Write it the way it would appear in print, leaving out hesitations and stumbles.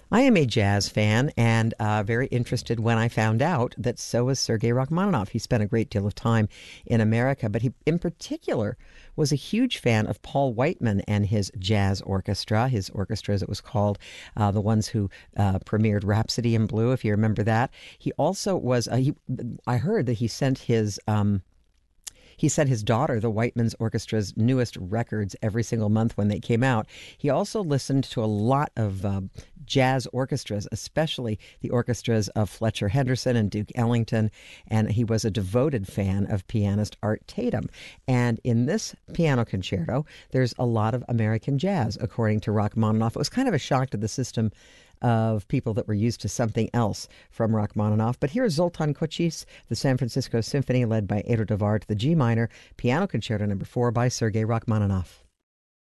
I am a jazz fan and very interested when I found out that so was Sergei Rachmaninoff. He spent a great deal of time in America, but he, in particular, was a huge fan of Paul Whiteman and his jazz orchestra, as it was called, the ones who premiered Rhapsody in Blue, if you remember that. He also was, I heard that he sent his daughter the Whiteman's Orchestra's newest records every single month when they came out. He also listened to a lot of jazz orchestras, especially the orchestras of Fletcher Henderson and Duke Ellington, and he was a devoted fan of pianist Art Tatum. And in this piano concerto, there's a lot of American jazz, according to Rachmaninoff. It was kind of a shock to the system of people that were used to something else from Rachmaninoff. But here's Zoltan Kochis, the San Francisco Symphony, led by Edo de Waard, the G minor piano concerto number 4 by Sergei Rachmaninoff.